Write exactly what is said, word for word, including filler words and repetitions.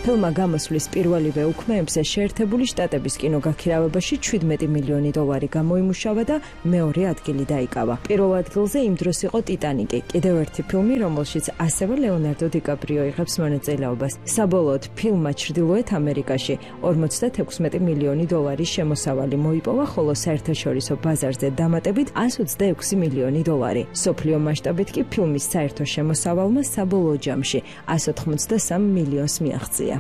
ფილმმა გამოსვლის პირველივე უქმეებზე შეერთებული შტატების კინოგაქირავებაში შვიდმეტი მილიონი დოლარი გამოიმუშავა და მეორე ადგილი დაიკავა. პირველ ადგილზე იმ დროს იყო ტიტანიკი, კიდევ ერთი ფილმი, რომელშიც ასევე ლეონარდო დიკაპრიო იღებს მონაწილეობას. საბოლოოდ ფილმმა ჩრდილოეთ ამერიკაში ორმოცდათექვსმეტი მილიონი დოლარის შემოსავალი მოიპოვა, ხოლო საერთაშორისო ბაზარზე დამატებით ასი ოცდაექვსი მილიონი დოლარი. სოფლიო მასშტაბით კი ფილმის საერთო შემოსავალმა საბოლოო ჯამში ასი ოცდასამი მილიონს მიაღწია.